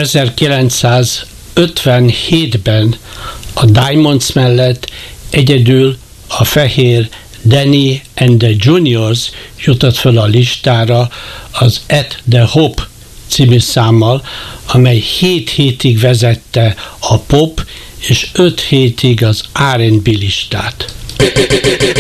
1957-ben a Diamonds mellett egyedül a fehér Danny and the Juniors jutott föl a listára az At the Hop című számmal, amely 7 hétig vezette a pop és 5 hétig az R&B listát.